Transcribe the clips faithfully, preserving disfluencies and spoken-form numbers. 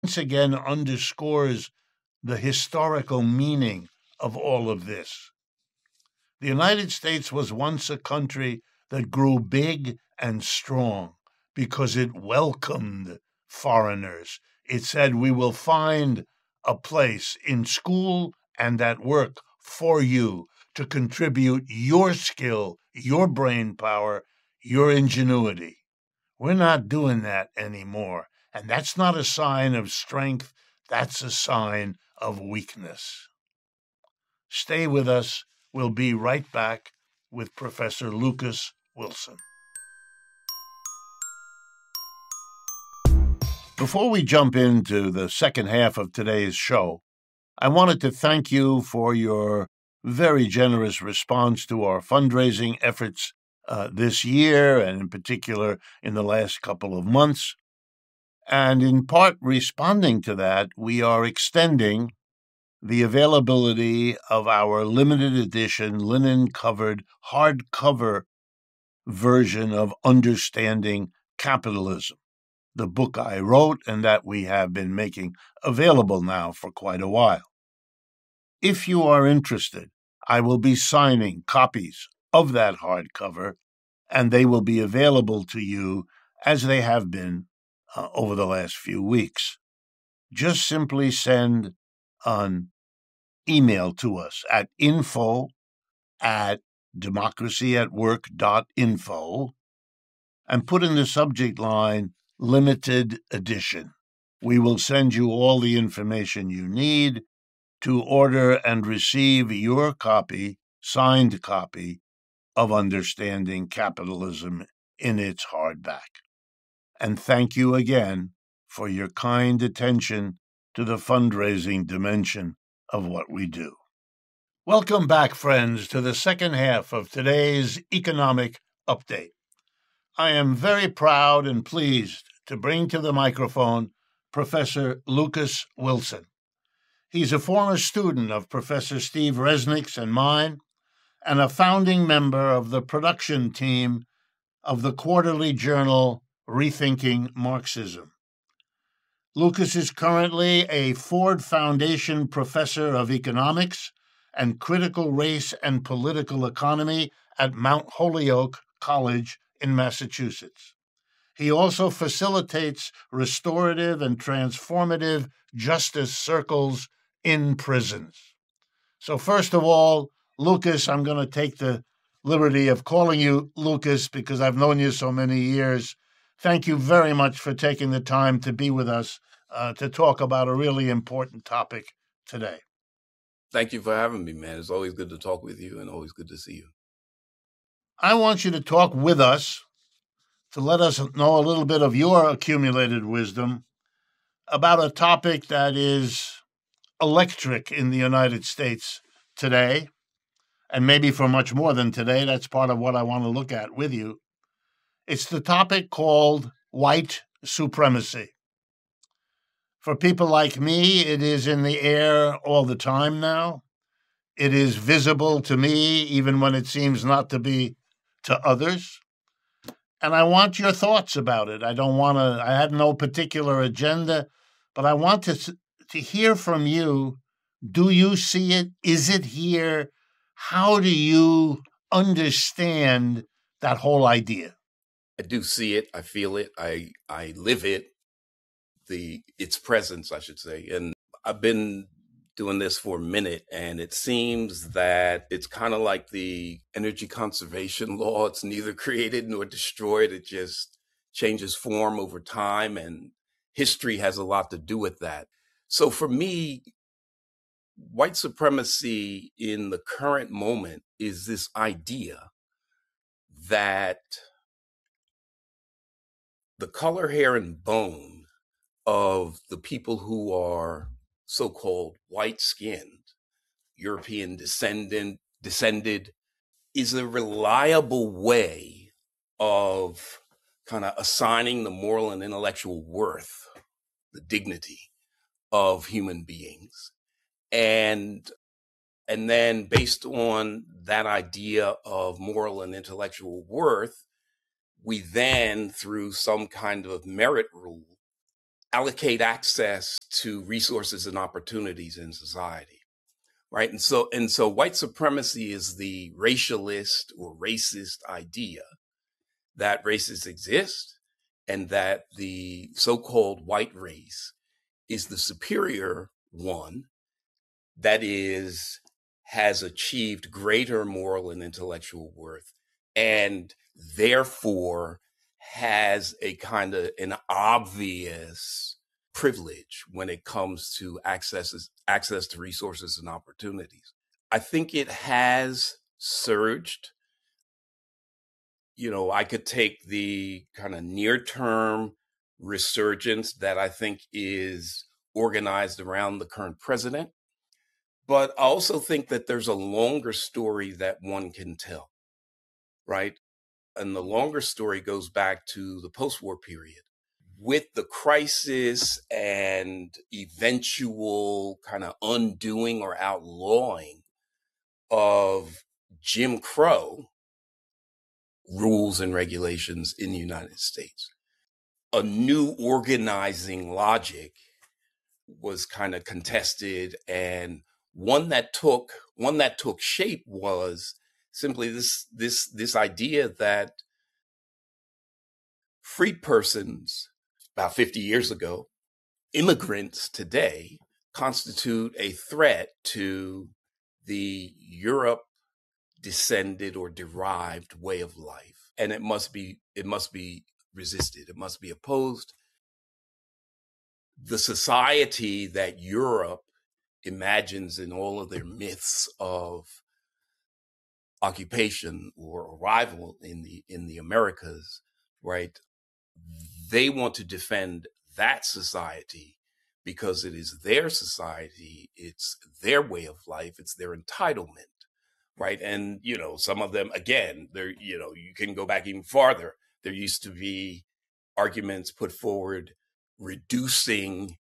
once again underscores the historical meaning of all of this. The United States was once a country that grew big and strong because it welcomed foreigners. It said, we will find a place in school and at work for you to contribute your skill, your brain power, your ingenuity. We're not doing that anymore. And that's not a sign of strength. That's a sign of weakness. Stay with us. We'll be right back with Professor Lucas Wilson. Before we jump into the second half of today's show, I wanted to thank you for your very generous response to our fundraising efforts uh, this year, and in particular in the last couple of months. And in part responding to that, we are extending the availability of our limited edition linen-covered hardcover version of Understanding Capitalism, the book I wrote and that we have been making available now for quite a while. If you are interested, I will be signing copies of that hardcover, and they will be available to you as they have been uh, over the last few weeks. Just simply send an email to us at info at democracyatwork.info and put in the subject line limited edition. We will send you all the information you need to order and receive your copy, signed copy, of Understanding Capitalism in its hardback. And thank you again for your kind attention to the fundraising dimension of what we do. Welcome back, friends, to the second half of today's economic update. I am very proud and pleased to bring to the microphone Professor Lucas Wilson. He's a former student of Professor Steve Resnick's and mine, and a founding member of the production team of the quarterly journal Rethinking Marxism. Lucas is currently a Ford Foundation Professor of Economics and Critical Race and Political Economy at Mount Holyoke College in Massachusetts. He also facilitates restorative and transformative justice circles in prisons. So first of all, Lucas, I'm going to take the liberty of calling you Lucas because I've known you so many years. Thank you very much for taking the time to be with us uh, to talk about a really important topic today. Thank you for having me, man. It's always good to talk with you and always good to see you. I want you to talk with us to let us know a little bit of your accumulated wisdom about a topic that is electric in the United States today, and maybe for much more than today. That's part of what I want to look at with you. It's the topic called white supremacy. For people like me, it is in the air all the time now. It is visible to me, even when it seems not to be to others. And I want your thoughts about it. I don't want to, I have no particular agenda, but I want to, to hear from you. Do you see it? Is it here? How do you understand that whole idea? I do see it. I feel it. I I live it. The its presence, I should say. And I've been doing this for a minute, and it seems that it's kind of like the energy conservation law. It's neither created nor destroyed. It just changes form over time, and history has a lot to do with that. So for me, white supremacy in the current moment is this idea that the color, hair, and bone of the people who are so-called white-skinned, European descendant, descended, is a reliable way of kind of assigning the moral and intellectual worth, the dignity of human beings. And And then based on that idea of moral and intellectual worth, we then, through some kind of merit rule, allocate access to resources and opportunities in society. Right. And so and so white supremacy is the racialist or racist idea that races exist and that the so-called white race is the superior one that is has achieved greater moral and intellectual worth and therefore has a kind of an obvious privilege when it comes to access access to resources and opportunities. I think it has surged. You know, I could take the kind of near-term resurgence that I think is organized around the current president, but I also think that there's a longer story that one can tell, right? And the longer story goes back to the post-war period. With the crisis and eventual kind of undoing or outlawing of Jim Crow rules and regulations in the United States, a new organizing logic was kind of contested, and one that took one that took shape was simply this this this idea that freed persons about fifty years ago, immigrants today, constitute a threat to the Europe descended or derived way of life. And it must be, it must be resisted. It must be opposed. The society that Europe imagines in all of their myths of occupation or arrival in the, in the Americas, right? They want to defend that society because it is their society, it's their way of life, it's their entitlement, right? And, you know, some of them, again, there, you know, you can go back even farther. There used to be arguments put forward reducing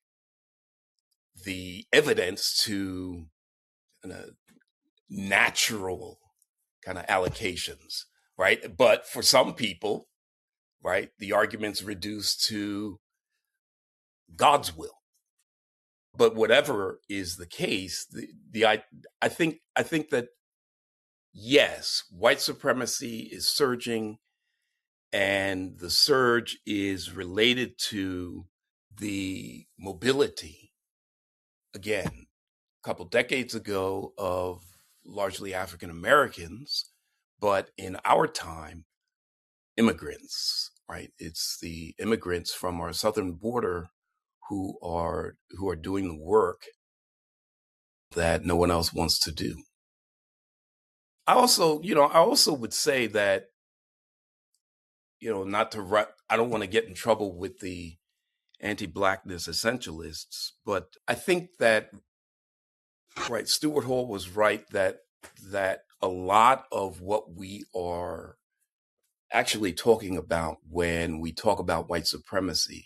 the evidence to uh, natural kind of allocations, right? But for some people, right, the argument's reduced to God's will. But whatever is the case, the, the I, I think I think that yes, white supremacy is surging, and the surge is related to the mobility, again, a couple decades ago of largely African Americans, but in our time, immigrants, right? It's the immigrants from our southern border who are who are doing the work that no one else wants to do. I also, you know, I also would say that, you know, not to, ru- I don't want to get in trouble with the anti-Blackness essentialists, but I think that, right, Stuart Hall was right that that a lot of what we are actually talking about when we talk about white supremacy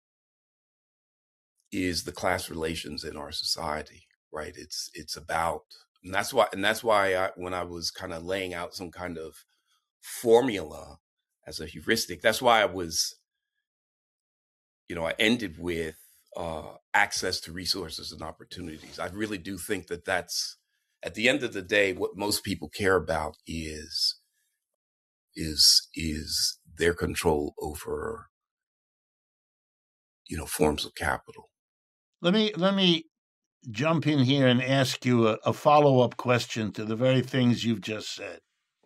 is the class relations in our society, right? It's it's about, and that's why, and that's why I, when I was kind of laying out some kind of formula as a heuristic, that's why I was, you know, I ended with uh, access to resources and opportunities. I really do think that that's, at the end of the day, what most people care about is is is their control over, you know, forms of capital. Let me let me jump in here and ask you a, a follow-up question to the very things you've just said.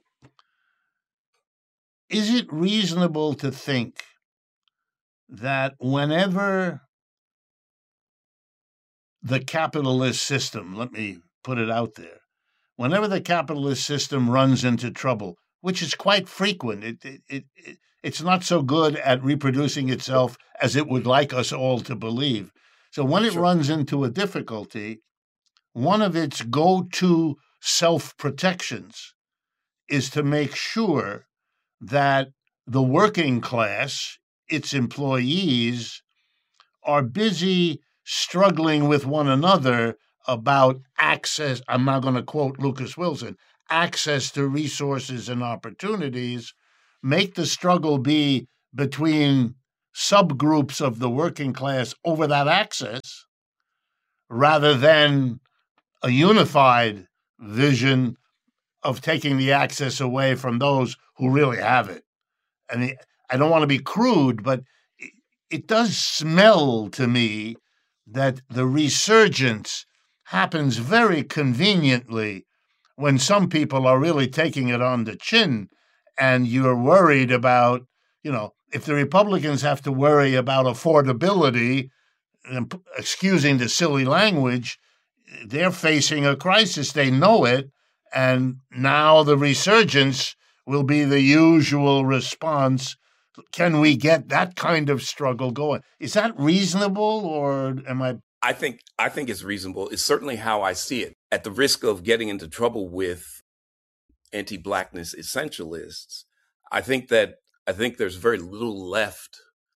Is it reasonable to think that whenever the capitalist system, let me put it out there, whenever the capitalist system runs into trouble, which is quite frequent, it, it, it, it it's not so good at reproducing itself as it would like us all to believe. So when it Sure. runs into a difficulty, one of its go-to self-protections is to make sure that the working class, its employees, are busy struggling with one another about access. I'm not going to quote Lucas Wilson, access to resources and opportunities. Make the struggle be between subgroups of the working class over that access rather than a unified vision of taking the access away from those who really have it. And I don't want to be crude, but it does smell to me that the resurgence happens very conveniently when some people are really taking it on the chin, and you're worried about, you know, if the Republicans have to worry about affordability, excusing the silly language, they're facing a crisis. They know it. And now the resurgence will be the usual response. Can we get that kind of struggle going? Is that reasonable, or am I? I think I think it's reasonable. It's certainly how I see it. At the risk of getting into trouble with anti-Blackness essentialists, I think that I think there's very little left,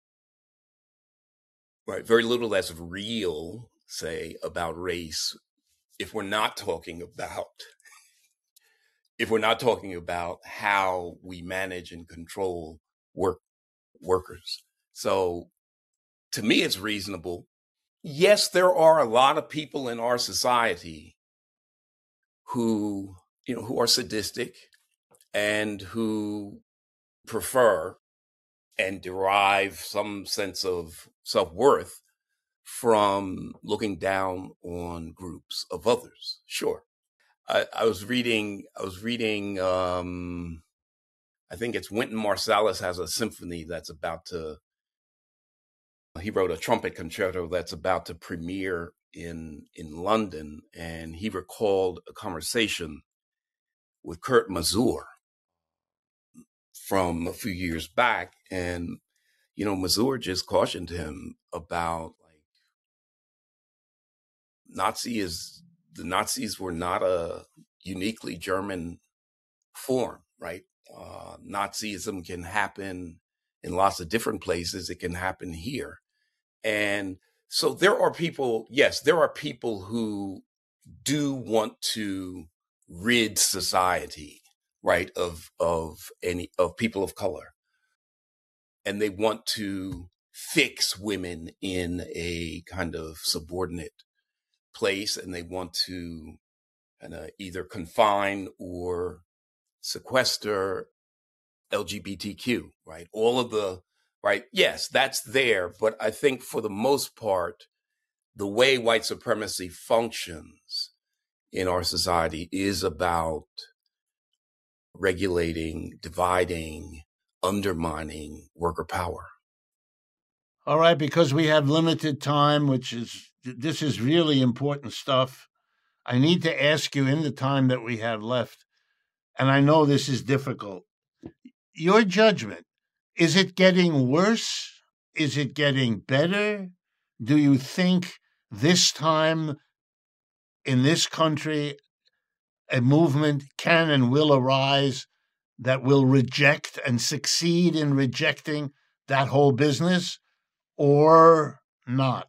right? Very little that's real, say, about race if we're not talking about if we're not talking about how we manage and control work workers. So to me, it's reasonable. Yes, there are a lot of people in our society who, you know, who are sadistic and who prefer and derive some sense of self-worth from looking down on groups of others. Sure. I, I was reading, I was reading, um, I think it's Wynton Marsalis has a symphony that's about to, he wrote a trumpet concerto that's about to premiere in, in London. And he recalled a conversation with Kurt Masur from a few years back. And, you know, Masur just cautioned him about like Nazi is, the Nazis were not a uniquely German form, right? Uh, Nazism can happen in lots of different places. It can happen here. And so there are people, yes, there are people who do want to rid society, right, of of any of people of color. And they want to fix women in a kind of subordinate place, and they want to kind of either confine or sequester L G B T Q, right? All of the, right? Yes, that's there. But I think for the most part, the way white supremacy functions in our society is about regulating, dividing, undermining worker power. All right, because we have limited time, which is, this is really important stuff. I need to ask you in the time that we have left, and I know this is difficult, your judgment, is it getting worse? Is it getting better? Do you think this time in this country, a movement can and will arise that will reject and succeed in rejecting that whole business, or not?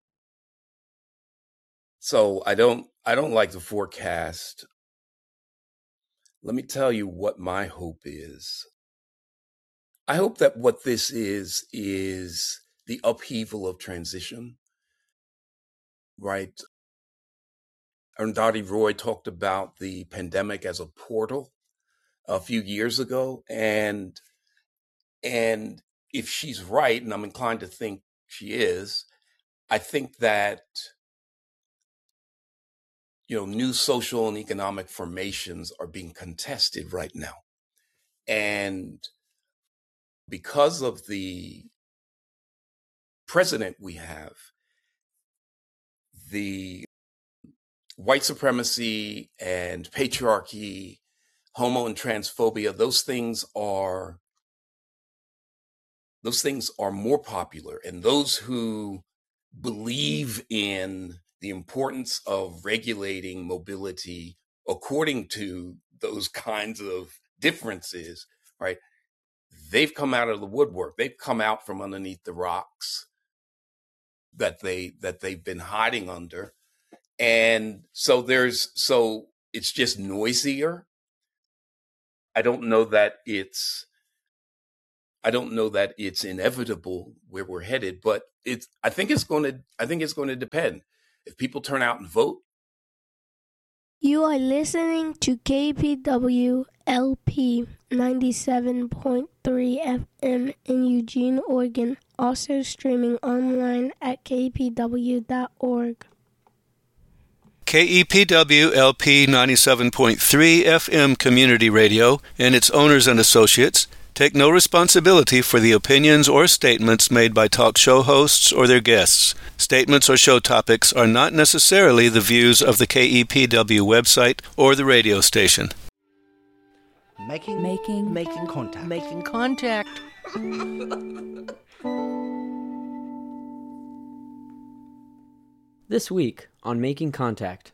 So I don't, I don't like to forecast. Let me tell you what my hope is. I hope that what this is, is the upheaval of transition, right? Arundhati Roy talked about the pandemic as a portal a few years ago. And, and if she's right, and I'm inclined to think she is, I think that, you know, new social and economic formations are being contested right now. And because of the president we have, the white supremacy and patriarchy, homo and transphobia, those things are those things are more popular. And those who believe in the importance of regulating mobility according to those kinds of differences, right? They've come out of the woodwork. They've come out from underneath the rocks that they that they've been hiding under. And so there's so it's just noisier. I don't know that it's I don't know that it's inevitable where we're headed, but it's, I think it's going to, I think it's going to depend. If people turn out and vote. You are listening to K P W L P ninety-seven point three F M in Eugene, Oregon, also streaming online at k p w dot org. K E P W L P ninety-seven point three F M Community Radio and its owners and associates take no responsibility for the opinions or statements made by talk show hosts or their guests. Statements or show topics are not necessarily the views of the K E P W website or the radio station. Making, making, making contact. Making contact. This week on Making Contact.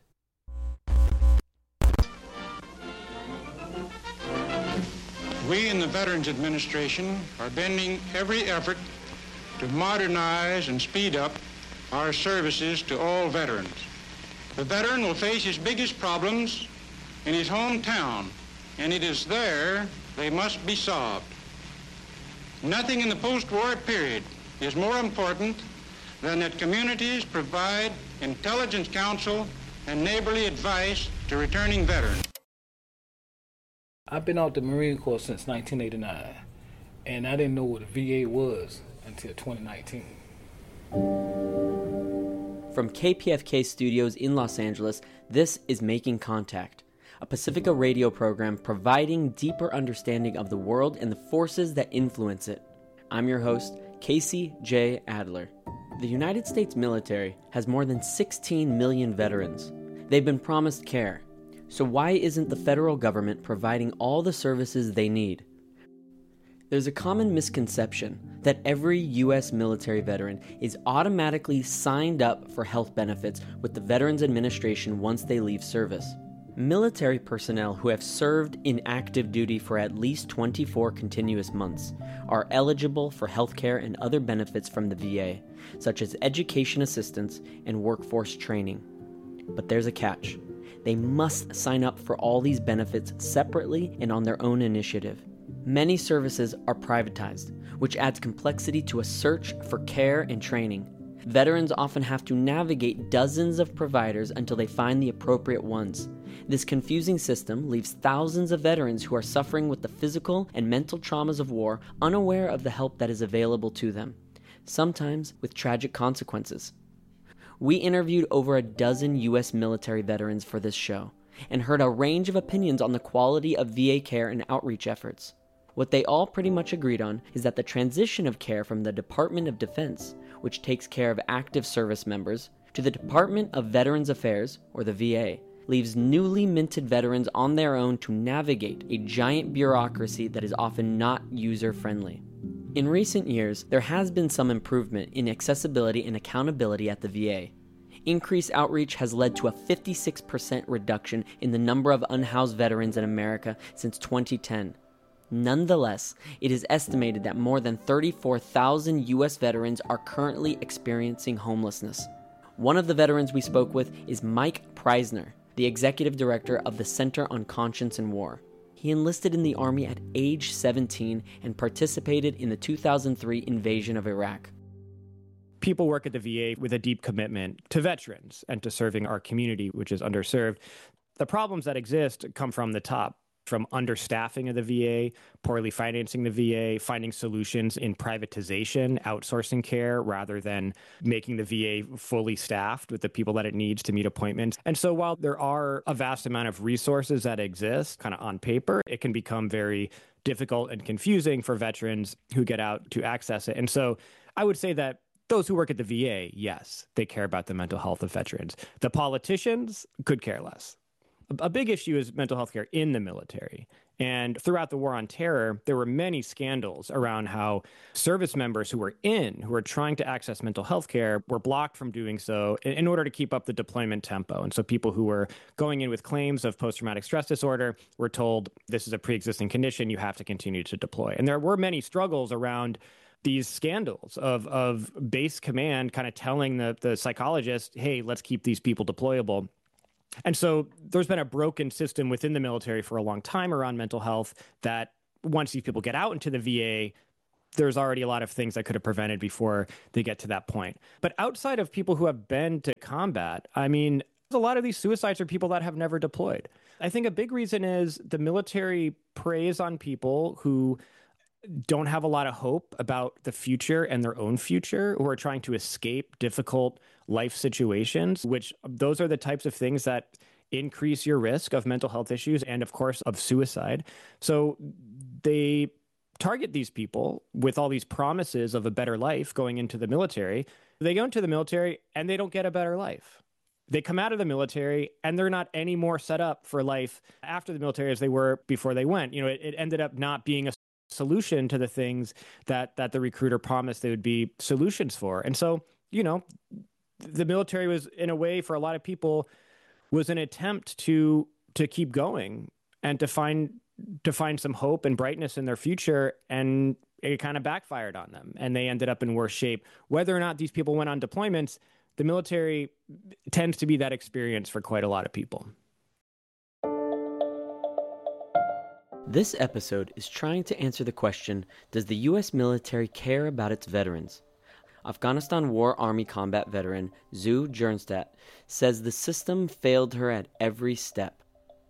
We in the Veterans Administration are bending every effort to modernize and speed up our services to all veterans. The veteran will face his biggest problems in his hometown, and it is there they must be solved. Nothing in the post-war period is more important than that communities provide intelligence counsel and neighborly advice to returning veterans. I've been out the Marine Corps since nineteen eighty-nine, and I didn't know what a V A was until twenty nineteen. From K P F K Studios in Los Angeles, this is Making Contact, a Pacifica radio program providing deeper understanding of the world and the forces that influence it. I'm your host, Casey J. Adler. The United States military has more than sixteen million veterans. They've been promised care. So why isn't the federal government providing all the services they need? There's a common misconception that every U S military veteran is automatically signed up for health benefits with the Veterans Administration once they leave service. Military personnel who have served in active duty for at least twenty-four continuous months are eligible for health care and other benefits from the V A, such as education assistance and workforce training. But there's a catch. They must sign up for all these benefits separately and on their own initiative. Many services are privatized, which adds complexity to a search for care and training. Veterans often have to navigate dozens of providers until they find the appropriate ones. This confusing system leaves thousands of veterans who are suffering with the physical and mental traumas of war unaware of the help that is available to them, sometimes with tragic consequences. We interviewed over a dozen U S military veterans for this show and heard a range of opinions on the quality of V A care and outreach efforts. What they all pretty much agreed on is that the transition of care from the Department of Defense, which takes care of active service members, to the Department of Veterans Affairs, or the V A, leaves newly minted veterans on their own to navigate a giant bureaucracy that is often not user-friendly. In recent years, there has been some improvement in accessibility and accountability at the V A. Increased outreach has led to a fifty-six percent reduction in the number of unhoused veterans in America since twenty ten. Nonetheless, it is estimated that more than thirty-four thousand U S veterans are currently experiencing homelessness. One of the veterans we spoke with is Mike Preisner, the executive director of the Center on Conscience and War. He enlisted in the Army at age seventeen and participated in the two thousand three invasion of Iraq. People work at the V A with a deep commitment to veterans and to serving our community, which is underserved. The problems that exist come from the top, from understaffing of the V A, poorly financing the V A, finding solutions in privatization, outsourcing care, rather than making the V A fully staffed with the people that it needs to meet appointments. And so while there are a vast amount of resources that exist kind of on paper, it can become very difficult and confusing for veterans who get out to access it. And so I would say that those who work at the V A, yes, they care about the mental health of veterans. The politicians could care less. A big issue is mental health care in the military. And throughout the War on Terror, there were many scandals around how service members who were in, who were trying to access mental health care, were blocked from doing so in, in order to keep up the deployment tempo. And so people who were going in with claims of post-traumatic stress disorder were told, this is a pre-existing condition, you have to continue to deploy. And there were many struggles around these scandals of, of base command kind of telling the, the psychologist, hey, let's keep these people deployable. And so there's been a broken system within the military for a long time around mental health that once these people get out into the V A, there's already a lot of things that could have prevented before they get to that point. But outside of people who have been to combat, I mean, a lot of these suicides are people that have never deployed. I think a big reason is the military preys on people who don't have a lot of hope about the future and their own future, who are trying to escape difficult life situations, which those are the types of things that increase your risk of mental health issues and, of course, of suicide. So they target these people with all these promises of a better life going into the military. They go into the military and they don't get a better life. They come out of the military and they're not any more set up for life after the military as they were before they went. You know, it, it ended up not being a solution to the things that that the recruiter promised they would be solutions for. And so, you know, the military was, in a way, for a lot of people, was an attempt to to keep going and to find to find some hope and brightness in their future, and it kind of backfired on them, and they ended up in worse shape. Whether or not these people went on deployments, the military tends to be that experience for quite a lot of people. This episode is trying to answer the question, does the U S military care about its veterans? Afghanistan War Army combat veteran Zu Jernstadt says the system failed her at every step.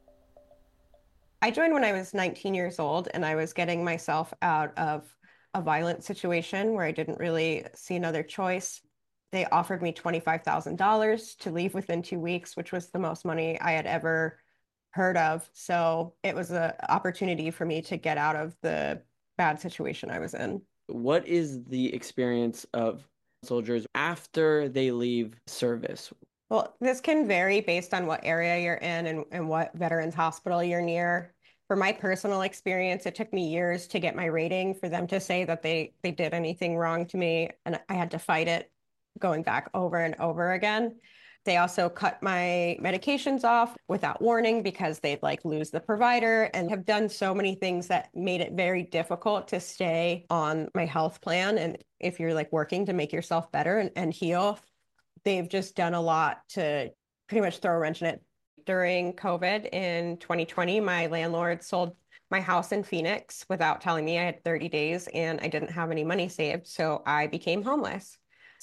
I joined when I was nineteen years old, and I was getting myself out of a violent situation where I didn't really see another choice. They offered me twenty-five thousand dollars to leave within two weeks, which was the most money I had ever heard of. So it was an opportunity for me to get out of the bad situation I was in. What is the experience of soldiers after they leave service? Well, this can vary based on what area you're in and, and what veterans hospital you're near. For my personal experience, it took me years to get my rating for them to say that they, they did anything wrong to me, and I had to fight it going back over and over again. They also cut my medications off without warning because they'd like lose the provider, and have done so many things that made it very difficult to stay on my health plan. And if you're like working to make yourself better and, and heal, they've just done a lot to pretty much throw a wrench in it. During COVID in twenty twenty, my landlord sold my house in Phoenix without telling me. I had thirty days and I didn't have any money saved, so I became homeless.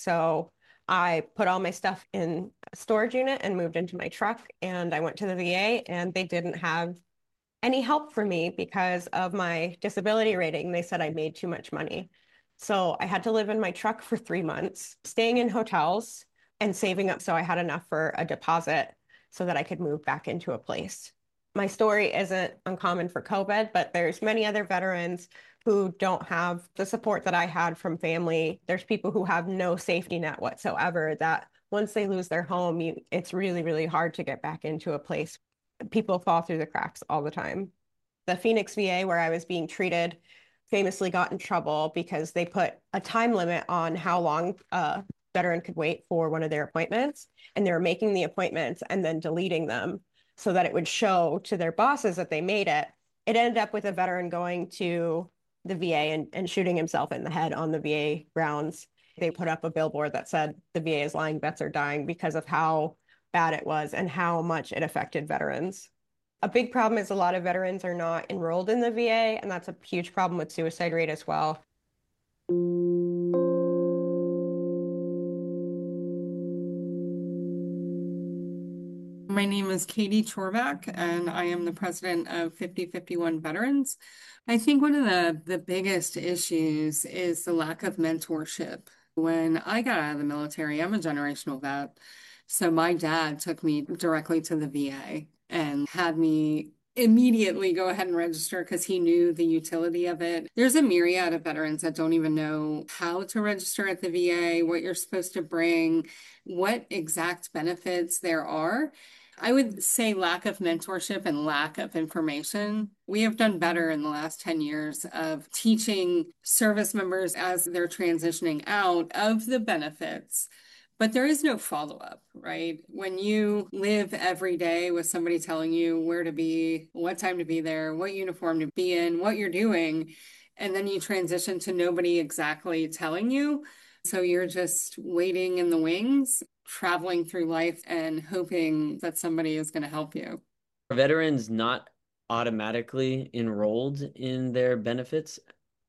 So I put all my stuff in a storage unit and moved into my truck, and I went to the V A, and they didn't have any help for me because of my disability rating. They said I made too much money. So I had to live in my truck for three months, staying in hotels and saving up so I had enough for a deposit so that I could move back into a place. My story isn't uncommon for COVID, but there's many other veterans who don't have the support that I had from family. There's people who have no safety net whatsoever, that once they lose their home, you, it's really, really hard to get back into a place. People fall through the cracks all the time. The Phoenix V A, where I was being treated, famously got in trouble because they put a time limit on how long a veteran could wait for one of their appointments. And they were making the appointments and then deleting them so that it would show to their bosses that they made it. It ended up with a veteran going to the V A and, and shooting himself in the head on the V A grounds. They put up a billboard that said the V A is lying, vets are dying, because of how bad it was and how much it affected veterans. A big problem is a lot of veterans are not enrolled in the V A, and that's a huge problem with suicide rate as well. My name is Katie Chorvack, and I am the president of fifty fifty-one Veterans. I think one of the, the biggest issues is the lack of mentorship. When I got out of the military, I'm a generational vet. So my dad took me directly to the V A and had me immediately go ahead and register because he knew the utility of it. There's a myriad of veterans that don't even know how to register at the V A, what you're supposed to bring, what exact benefits there are. I would say lack of mentorship and lack of information. We have done better in the last ten years of teaching service members as they're transitioning out of the benefits. But there is no follow-up, right? When you live every day with somebody telling you where to be, what time to be there, what uniform to be in, what you're doing, and then you transition to nobody exactly telling you. So you're just waiting in the wings, traveling through life and hoping that somebody is going to help you. Are veterans not automatically enrolled in their benefits?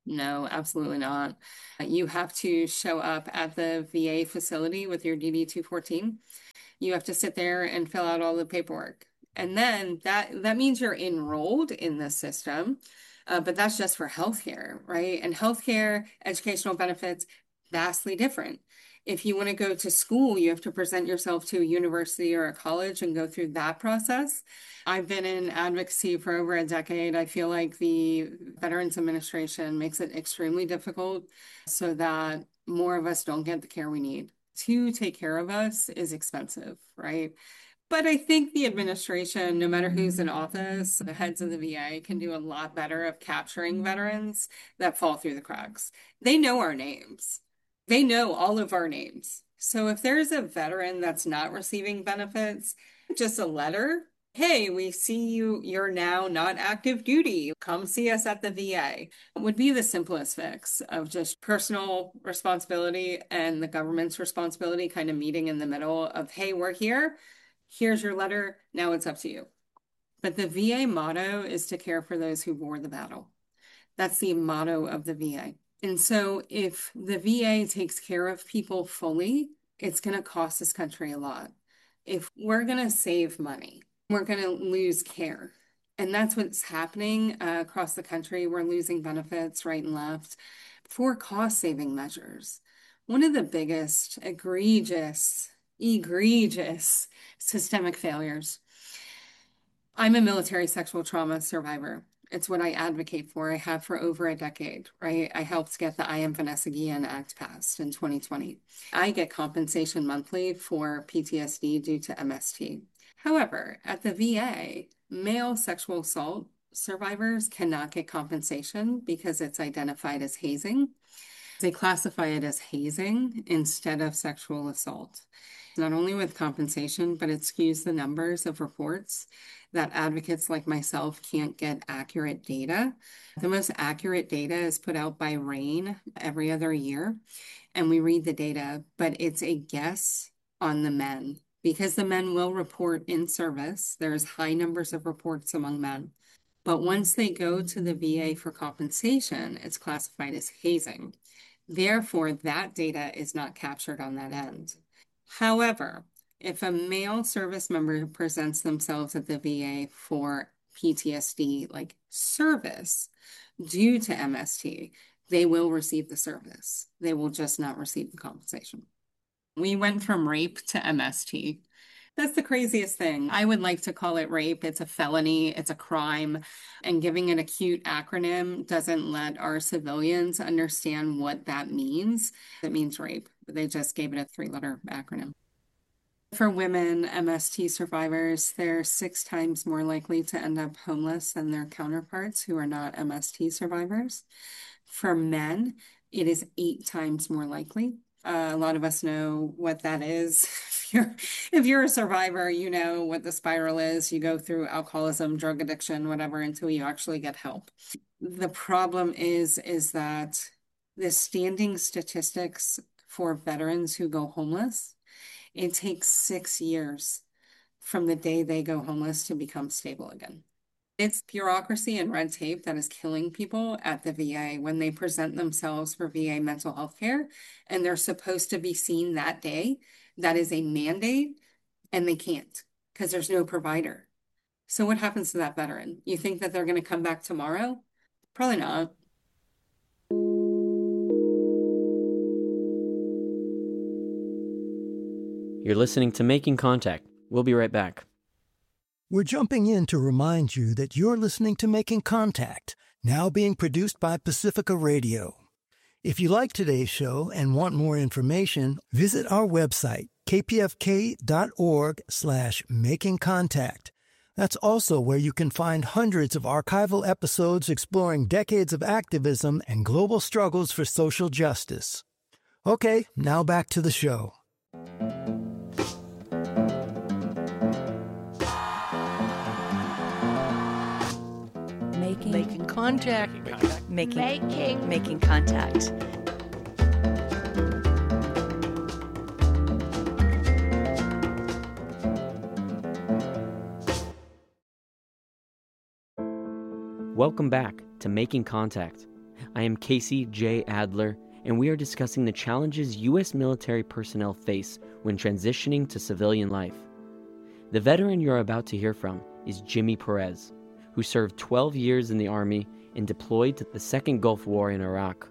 No, absolutely not. You have to show up at the V A facility with your D D two fourteen. You have to sit there and fill out all the paperwork. And then that, that means you're enrolled in the system, uh, but that's just for healthcare, right? And healthcare, educational benefits, vastly different. If you want to go to school, you have to present yourself to a university or a college and go through that process. I've been in advocacy for over a decade. I feel like the Veterans Administration makes it extremely difficult so that more of us don't get the care we need. To take care of us is expensive, right? But I think the administration, no matter who's in office, the heads of the V A can do a lot better of capturing veterans that fall through the cracks. They know our names. They know all of our names. So if there's a veteran that's not receiving benefits, just a letter, hey, we see you, you're now not active duty. Come see us at the V A would be the simplest fix of just personal responsibility and the government's responsibility kind of meeting in the middle of, hey, we're here. Here's your letter. Now it's up to you. But the V A motto is to care for those who bore the battle. That's the motto of the V A. And so if the V A takes care of people fully, it's going to cost this country a lot. If we're going to save money, we're going to lose care. And that's what's happening uh, across the country. We're losing benefits right and left for cost-saving measures. One of the biggest egregious, egregious systemic failures. I'm a military sexual trauma survivor. It's what I advocate for. I have for over a decade, right? I helped get the I Am Vanessa Guillen Act passed in twenty twenty. I get compensation monthly for P T S D due to M S T. However, at the V A, male sexual assault survivors cannot get compensation because it's identified as hazing. They classify it as hazing instead of sexual assault. Not only with compensation, but it skews the numbers of reports that advocates like myself can't get accurate data. The most accurate data is put out by RAINN every other year, and we read the data, but it's a guess on the men because the men will report in service. There's high numbers of reports among men. But once they go to the V A for compensation, it's classified as hazing. Therefore, that data is not captured on that end. However, if a male service member presents themselves at the V A for P T S D, like service, due to M S T, they will receive the service. They will just not receive the compensation. We went from rape to M S T. That's the craziest thing. I would like to call it rape. It's a felony. It's a crime. And giving it a cute acronym doesn't let our civilians understand what that means. It means rape. They just gave it a three-letter acronym. For women, M S T survivors, they're six times more likely to end up homeless than their counterparts who are not M S T survivors. For men, it is eight times more likely. Uh, a lot of us know what that is. If you're, if you're a survivor, you know what the spiral is. You go through alcoholism, drug addiction, whatever, until you actually get help. The problem is, is that the standing statistics for veterans who go homeless, it takes six years from the day they go homeless to become stable again. It's bureaucracy and red tape that is killing people at the V A when they present themselves for V A mental health care and they're supposed to be seen that day. That is a mandate and they can't because there's no provider. So what happens to that veteran? You think that they're going to come back tomorrow? Probably not. You're listening to Making Contact. We'll be right back. We're jumping in to remind you that you're listening to Making Contact, now being produced by Pacifica Radio. If you like today's show and want more information, visit our website, k p f k dot org slash making contact. That's also where you can find hundreds of archival episodes exploring decades of activism and global struggles for social justice. Okay, now back to the show. Making, making contact. Making, making, making contact. Welcome back to Making Contact. I am Casey J. Adler, and we are discussing the challenges U S military personnel face when transitioning to civilian life. The veteran you're about to hear from is Jimmy Perez, who served twelve years in the Army and deployed to the Second Gulf War in Iraq.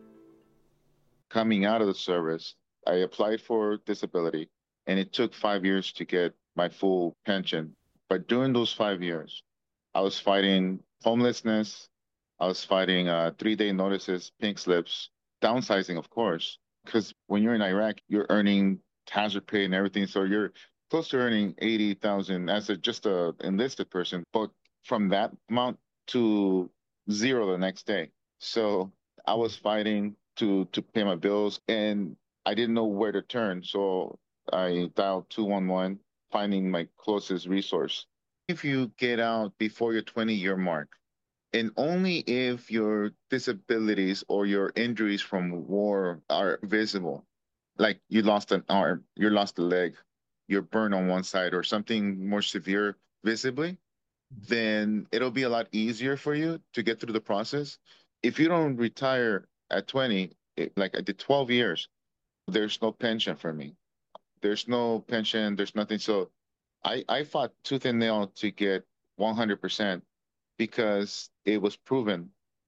Coming out of the service, I applied for disability, and it took five years to get my full pension. But during those five years, I was fighting homelessness, I was fighting uh, three-day notices, pink slips, downsizing, of course, because when you're in Iraq, you're earning hazard pay and everything, so you're close to earning eighty thousand dollars as a, just a enlisted person, but from that amount to zero the next day. So I was fighting to to pay my bills, and I didn't know where to turn, so I dialed two one one, finding my closest resource. If you get out before your twenty-year mark, and only if your disabilities or your injuries from war are visible, like you lost an arm, you lost a leg, you're burned on one side, or something more severe visibly, then it'll be a lot easier for you to get through the process. If you don't retire at twenty, it, like I did twelve years, there's no pension for me. There's no pension, there's nothing. So I, I fought tooth and nail to get one hundred percent because it was proven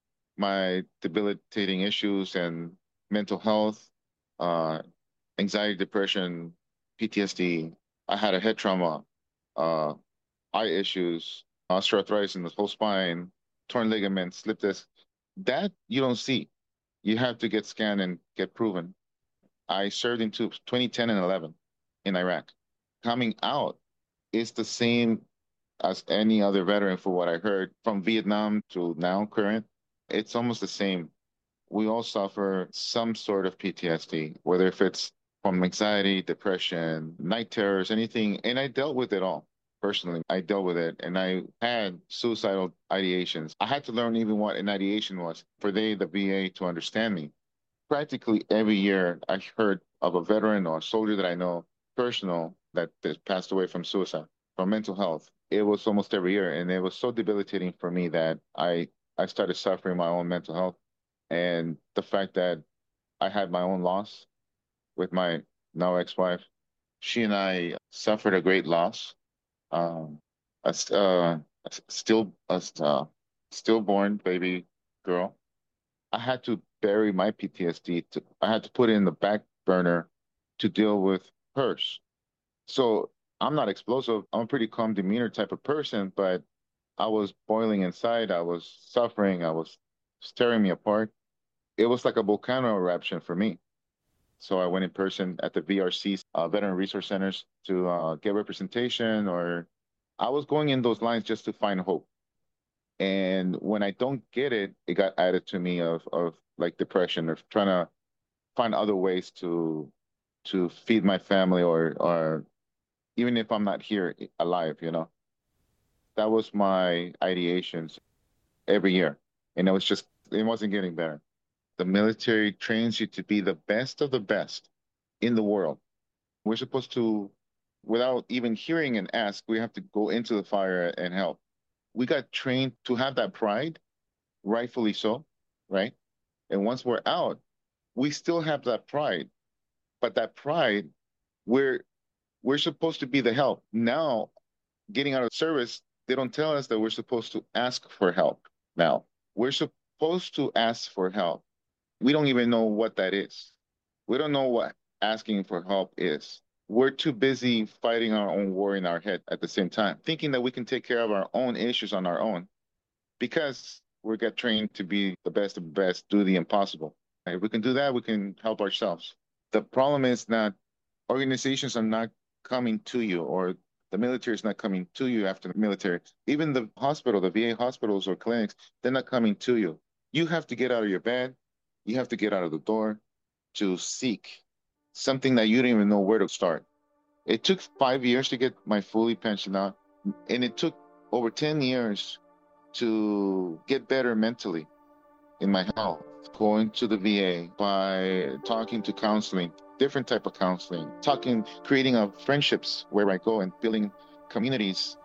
my debilitating issues and mental health, uh, anxiety, depression, P T S D. I had a head trauma, uh, eye issues, osteoarthritis in the whole spine, torn ligaments, slip disc. That you don't see. You have to get scanned and get proven. I served in two, twenty ten and eleven in Iraq. Coming out is the same as any other veteran, for what I heard, from Vietnam to now current. It's almost the same. We all suffer some sort of P T S D, whether if it's from anxiety, depression, night terrors, anything. And I dealt with it all. Personally, I dealt with it, and I had suicidal ideations. I had to learn even what an ideation was for they, the V A, to understand me. Practically every year, I heard of a veteran or a soldier that I know, personal, that, that passed away from suicide, from mental health. It was almost every year, and it was so debilitating for me that I, I started suffering my own mental health. And the fact that I had my own loss with my now ex-wife, she and I suffered a great loss. Um, a, uh, a still a uh, stillborn baby girl. I had to bury my P T S D. To, I had to put it in the back burner to deal with hers. So I'm not explosive. I'm a pretty calm demeanor type of person, but I was boiling inside. I was suffering. I was tearing me apart. It was like a volcano eruption for me. So I went in person at the V R Cs, uh, Veteran Resource Centers, to uh, get representation, or I was going in those lines just to find hope. And when I don't get it, it got added to me of, of like depression, or trying to find other ways to to feed my family, or or even if I'm not here alive, you know. That was my ideations every year. And it was just, it wasn't getting better. The military trains you to be the best of the best in the world. We're supposed to, without even hearing and ask, we have to go into the fire and help. We got trained to have that pride, rightfully so, right? And once we're out, we still have that pride. But that pride, we're, we're supposed to be the help. Now, getting out of service, they don't tell us that we're supposed to ask for help now. We're supposed to ask for help. We don't even know what that is. We don't know what asking for help is. We're too busy fighting our own war in our head at the same time, thinking that we can take care of our own issues on our own, because we get trained to be the best of the best, do the impossible. If we can do that, we can help ourselves. The problem is that organizations are not coming to you, or the military is not coming to you after the military. Even the hospital, the V A hospitals or clinics, they're not coming to you. You have to get out of your bed. You have to get out of the door to seek something that you don't even know where to start. It took five years to get my fully pension out, and it took over ten years to get better mentally in my health, going to the V A, by talking to counseling, different type of counseling, talking, creating uh, friendships where I go and building communities.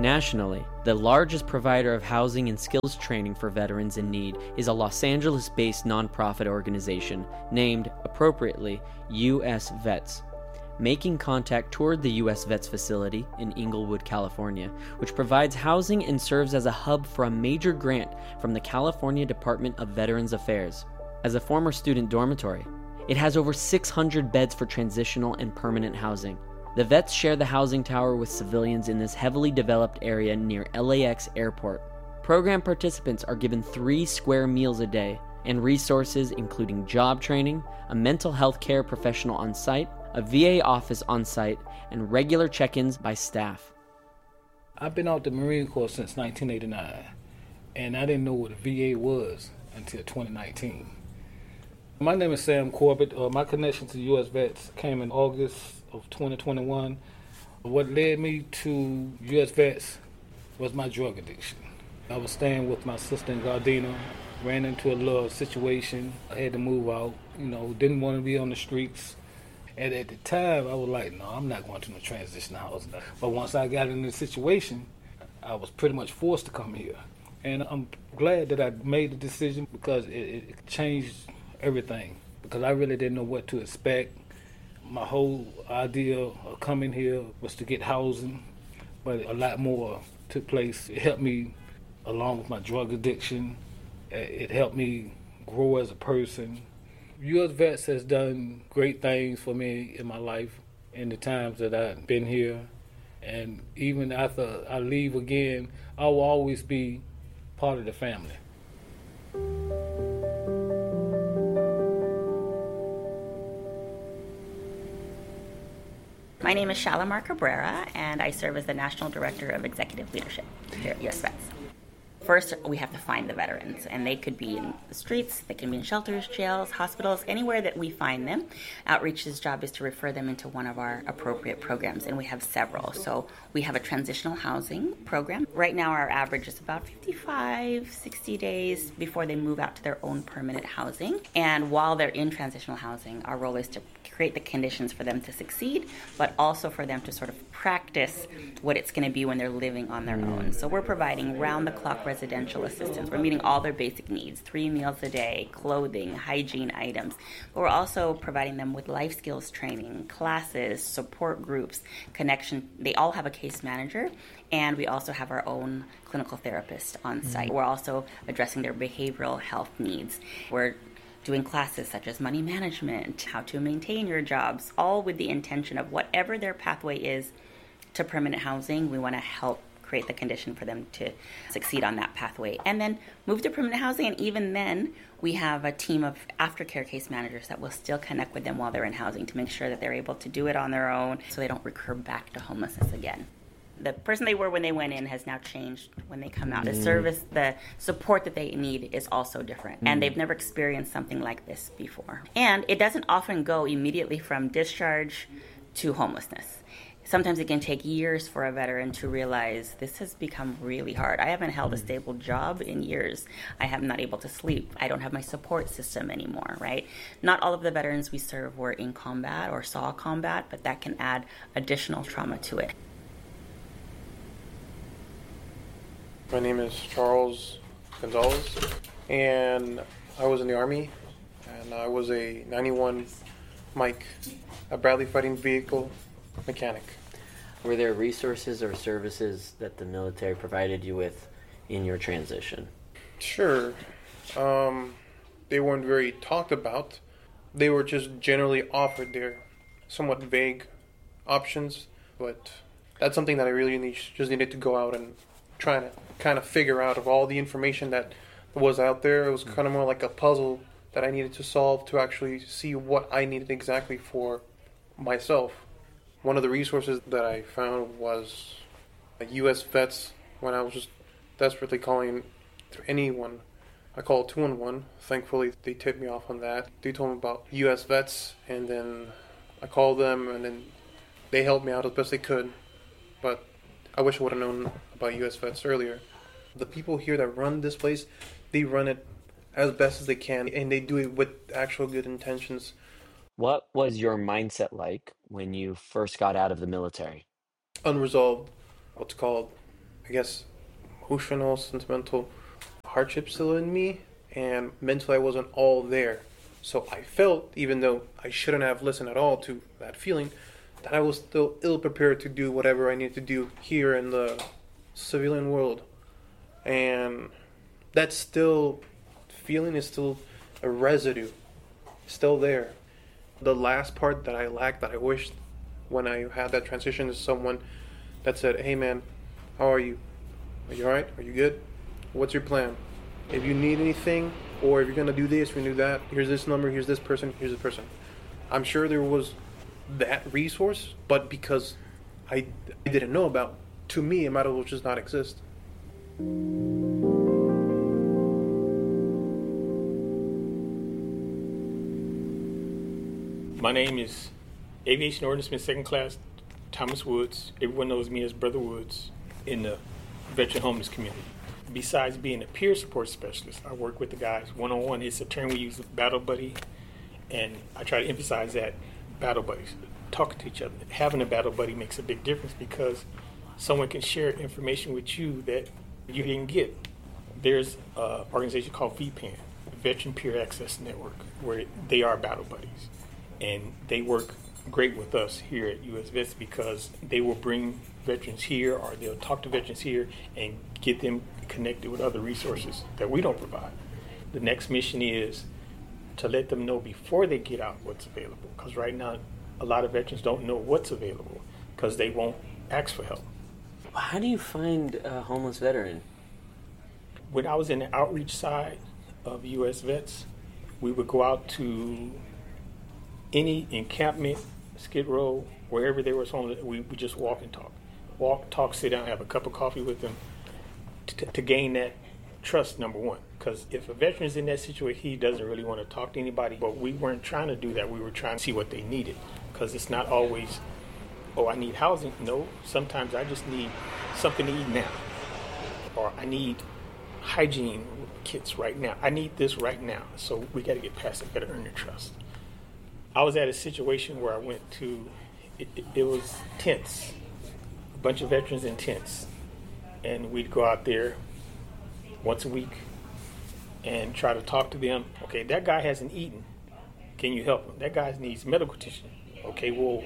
Nationally, the largest provider of housing and skills training for veterans in need is a Los Angeles-based nonprofit organization named, appropriately, U S Vets. Making Contact toured the U S Vets facility in Inglewood, California, which provides housing and serves as a hub for a major grant from the California Department of Veterans Affairs. As a former student dormitory, it has over six hundred beds for transitional and permanent housing. The vets share the housing tower with civilians in this heavily developed area near L A X Airport. Program participants are given three square meals a day and resources including job training, a mental health care professional on site, a V A office on site, and regular check-ins by staff. I've been out the Marine Corps since nineteen eighty-nine, and I didn't know what a V A was until twenty nineteen. My name is Sam Corbett. Uh, my connection to U S Vets came in August of twenty twenty-one. What led me to U S Vets was my drug addiction. I was staying with my sister in Gardena, ran into a little situation. I had to move out, you know, didn't want to be on the streets. And at the time, I was like, no, I'm not going to no transition housing. But once I got in the situation, I was pretty much forced to come here. And I'm glad that I made the decision because it, it changed everything. Because I really didn't know what to expect. My whole idea of coming here was to get housing, but a lot more took place. It helped me along with my drug addiction. It helped me grow as a person. U S Vets has done great things for me in my life in the times that I've been here. And even after I leave again, I will always be part of the family. My name is Shalimar Cabrera, and I serve as the National Director of Executive Leadership here at U S Vets. First, we have to find the veterans, and they could be in the streets, they can be in shelters, jails, hospitals, anywhere that we find them. Outreach's job is to refer them into one of our appropriate programs, and we have several. So we have a transitional housing program. Right now, our average is about fifty-five, sixty days before they move out to their own permanent housing. And while they're in transitional housing, our role is to create the conditions for them to succeed, but also for them to sort of practice what it's going to be when they're living on their own. So we're providing round-the-clock residential assistance. We're meeting all their basic needs, three meals a day, clothing, hygiene items. But we're also providing them with life skills training, classes, support groups, connection. They all have a case manager, and we also have our own clinical therapist on site. Mm-hmm. We're also addressing their behavioral health needs. We're doing classes such as money management, how to maintain your jobs, all with the intention of whatever their pathway is to permanent housing, we want to help create the condition for them to succeed on that pathway. And then move to permanent housing, and even then, we have a team of aftercare case managers that will still connect with them while they're in housing to make sure that they're able to do it on their own so they don't recur back to homelessness again. The person they were when they went in has now changed when they come out. The service, the support that they need is also different. Mm. And they've never experienced something like this before. And it doesn't often go immediately from discharge to homelessness. Sometimes it can take years for a veteran to realize this has become really hard. I haven't held a stable job in years. I am not able to sleep. I don't have my support system anymore, right? Not all of the veterans we serve were in combat or saw combat, but that can add additional trauma to it. My name is Charles Gonzalez, and I was in the Army, and I was a ninety-one Mike, a Bradley Fighting Vehicle mechanic. Were there resources or services that the military provided you with in your transition? Sure. Um, they weren't very talked about. They were just generally offered. They're somewhat vague options, but that's something that I really need, just needed to go out and try to kind of figure out of all the information that was out there. It was kind of more like a puzzle that I needed to solve to actually see what I needed exactly for myself. One of the resources that I found was like U S Vets. When I was just desperately calling anyone, I called two one one. Thankfully, they tipped me off on that. They told me about U S Vets, and then I called them, and then they helped me out as best they could. But I wish I would have known about U S Vets earlier. The people here that run this place, they run it as best as they can, and they do it with actual good intentions. What was your mindset like when you first got out of the military? Unresolved, what's called I guess, emotional, sentimental hardship still in me, and mentally I wasn't all there. So I felt, even though I shouldn't have listened at all to that feeling, that I was still ill-prepared to do whatever I needed to do here in the civilian world. And that still, feeling is still a residue, still there. The last part that I lacked, that I wished when I had that transition, is someone that said, hey man, how are you? Are you alright? Are you good? What's your plan? If you need anything, or if you're going to do this, if you're going to do that, here's this number, here's this person, here's this person. I'm sure there was that resource, but because I, I didn't know about, to me, it might as well just not exist. My name is Aviation Ordnance Second Class Thomas Woods. Everyone knows me as Brother Woods in the veteran homeless community. Besides being a peer support specialist, I work with the guys one-on-one. It's a term we use, battle buddy, and I try to emphasize that, battle buddies, talking to each other. Having a battle buddy makes a big difference because someone can share information with you that you didn't get. There's an organization called V PAN, Veteran Peer Access Network, where they are battle buddies. And they work great with us here at U S Vets because they will bring veterans here, or they'll talk to veterans here and get them connected with other resources that we don't provide. The next mission is to let them know before they get out what's available, because right now a lot of veterans don't know what's available because they won't ask for help. How do you find a homeless veteran? When I was in the outreach side of U S Vets, we would go out to any encampment, Skid Row, wherever there was homeless, we, we just walk and talk. Walk, talk, sit down, have a cup of coffee with them to, to gain that trust, number one. Because if a veteran is in that situation, he doesn't really want to talk to anybody. But we weren't trying to do that. We were trying to see what they needed. Because it's not always, oh, I need housing. No, sometimes I just need something to eat now. Or I need hygiene kits right now. I need this right now. So we got to get past it. Got to earn their trust. I was at a situation where I went to, it, it, it was tents, a bunch of veterans in tents. And we'd go out there once a week and try to talk to them. Okay, that guy hasn't eaten. Can you help him? That guy needs medical attention. Okay, well,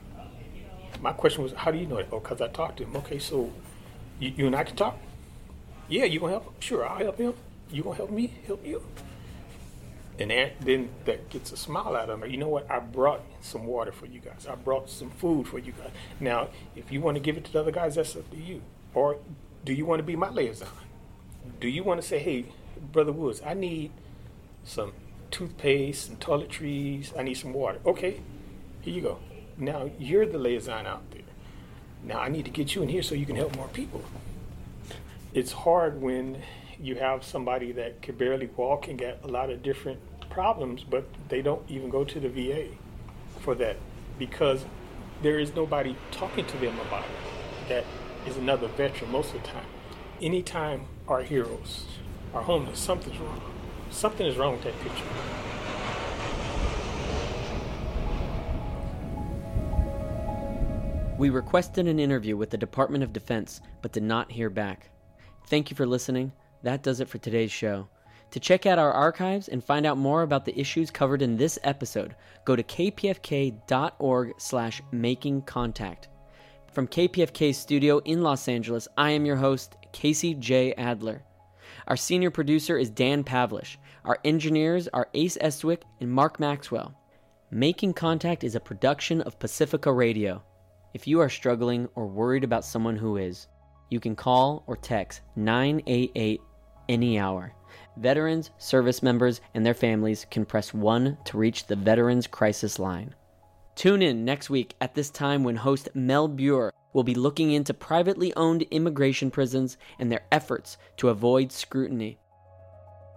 my question was, how do you know that? Oh, because I talked to him. Okay, so you, you and I can talk? Yeah, you going to help him? Sure, I'll help him. You going to help me? Help you? And then that gets a smile out of them. You know what? I brought some water for you guys. I brought some food for you guys. Now, if you want to give it to the other guys, that's up to you. Or do you want to be my liaison? Do you want to say, hey, Brother Woods, I need some toothpaste, some toiletries, I need some water. Okay, here you go. Now you're the liaison out there. Now I need to get you in here so you can help more people. It's hard when you have somebody that can barely walk and got a lot of different problems, but they don't even go to the V A for that because there is nobody talking to them about it. That is another veteran most of the time. Anytime our heroes are homeless, something's wrong. Something is wrong with that picture. We requested an interview with the Department of Defense, but did not hear back. Thank you for listening. That does it for today's show. To check out our archives and find out more about the issues covered in this episode, go to kpfk.org slash making contact. From K P F K's studio in Los Angeles, I am your host, Casey J. Adler. Our senior producer is Dan Pavlish. Our engineers are Ace Estwick and Mark Maxwell. Making Contact is a production of Pacifica Radio. If you are struggling or worried about someone who is, you can call or text nine eight eight any hour. Veterans, service members, and their families can press one to reach the Veterans Crisis Line. Tune in next week at this time when host Mel Buer will be looking into privately owned immigration prisons and their efforts to avoid scrutiny.